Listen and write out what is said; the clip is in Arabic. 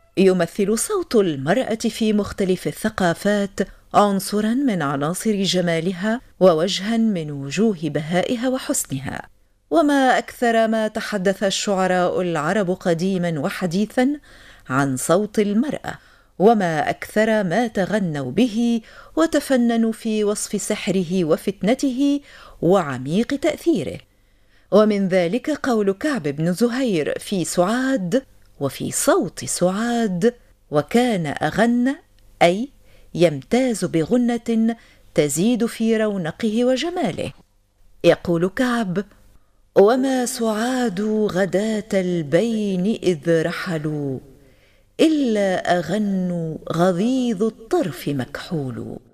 يمثل صوت المرأة في مختلف الثقافات عنصراً من عناصر جمالها ووجهاً من وجوه بهائها وحسنها. وما أكثر ما تحدث الشعراء العرب قديماً وحديثاً عن صوت المرأة، وما أكثر ما تغنوا به وتفننوا في وصف سحره وفتنته وعميق تأثيره. ومن ذلك قول كعب بن زهير في سعاد: وفي صوت سعاد وكان أغن، أي يمتاز بغنة تزيد في رونقه وجماله. يقول كعب: وما سعاد غداة البين إذ رحلوا إلا أغن غضيض الطرف مكحول.